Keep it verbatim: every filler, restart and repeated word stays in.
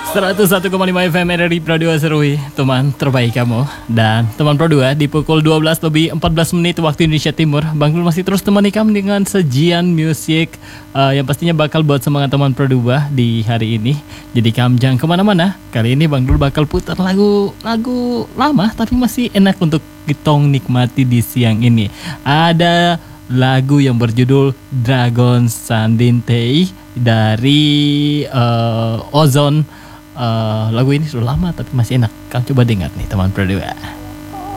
seratus satu koma lima F M R R I Pro dua Serui, teman terbaik kamu. Dan teman Pro dua di pukul dua belas lebih empat belas menit waktu Indonesia Timur, Bang Dul masih terus temani kamu dengan sajian musik uh, yang pastinya bakal buat semangat teman Pro dua di hari ini. Jadi kamu jangan kemana-mana. Kali ini Bang Dul bakal putar lagu lagu lama tapi masih enak untuk kitong nikmati di siang ini. Ada lagu yang berjudul Dragon Sandintei dari uh, Ozone. Uh, lagu ini sudah lama tapi masih enak. Kamu coba dengar nih teman Pro dua.